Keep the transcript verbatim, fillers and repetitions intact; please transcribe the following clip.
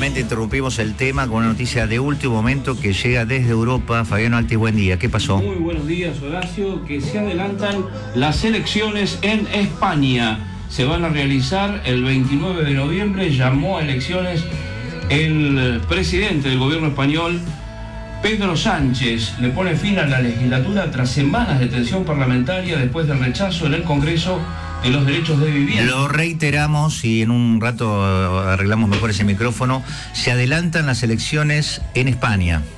Rápidamente interrumpimos el tema con una noticia de último momento que llega desde Europa. Fabiano Altis, buen día. ¿Qué pasó? Muy buenos días, Horacio. Que se adelantan las elecciones en España. Se van a realizar el veintinueve de noviembre. Llamó a elecciones el presidente del gobierno español, Pedro Sánchez. Le pone fin a la legislatura tras semanas de tensión parlamentaria después del rechazo en el Congreso de los derechos de vivienda. Lo reiteramos y en un rato arreglamos mejor ese micrófono. Se adelantan las elecciones en España.